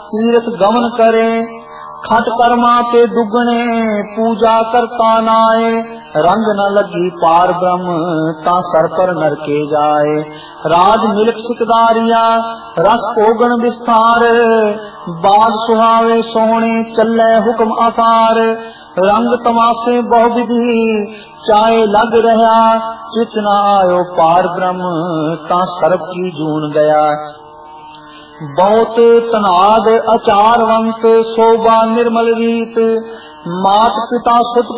तीर्थ गमन करे। खट कर्मा के दुगने पूजा करता नाए। रंग न लगी पार ब्रह्म ता सर पर नरके जाए। राज मिल्क सिकदारिया रस ओगण विस्तार। बाग सुहावे सोहणे चले हुक्म अपार। रंग तमाशे बहु विधि चाहे लग रहा। चित न आयो पार ब्रह्म ता सर्प की जून गया। बहुत तनाद अचारवंत शोभा निर्मल रीत। मात पिता सुत